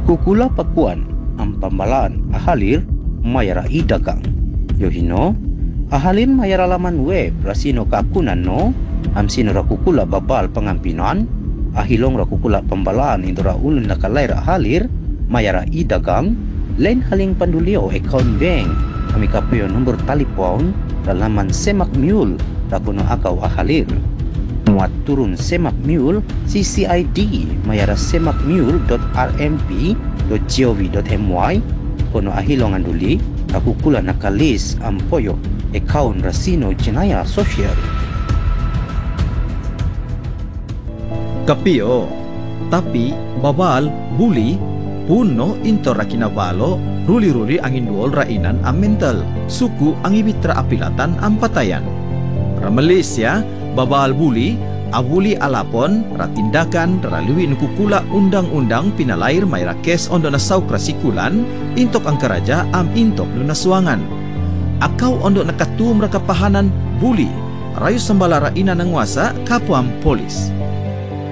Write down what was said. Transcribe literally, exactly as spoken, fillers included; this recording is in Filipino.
Kukula pakuan ang pambalaan ahalir mayara idagang. Yohino, ahalin mayara laman web rasino kakunan no, am sino ra kukula babal pangampinan, ahilong ra kukula pambalaan indora ulun nakalair ahalir mayara idagang, lain haling pandulio account bank, kami kapuyo nomor telepon dalaman semak mule rakuno akaw ahalir. Muat turun semak mule C C I D mayara semakmule dot r m p dot gov dot m y kono ahilong anduli rakukula nakalis ampoyo account rasino jenaya sosial. Kapio, tapi babal buli puno into rakinabalo ruli-ruli angin duol rainan am mental suku angibitra apilatan am patayan. Ra Malaysia babal buli abuli alapon ratindakan raliwin kukula undang-undang pinalair mayra kes ondo nasaw krasikulan intok ang karaja am intok no nasuangan. Akaw ondo nakatum rakapahanan buli rayo sambala raina ng wasa kapuam polis.